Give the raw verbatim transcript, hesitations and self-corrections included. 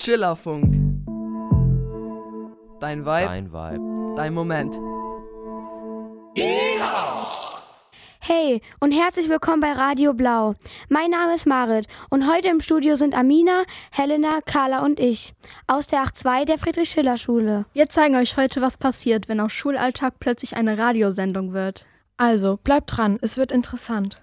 Chillerfunk. Dein Vibe, Dein Vibe. dein Moment. Hey und herzlich willkommen bei Radio Blau. Mein Name ist Marit und heute im Studio sind Amina, Helena, Carla und ich aus der acht zwei der Friedrich-Schiller-Schule. Wir zeigen euch heute, was passiert, wenn aus Schulalltag plötzlich eine Radiosendung wird. Also, bleibt dran, es wird interessant.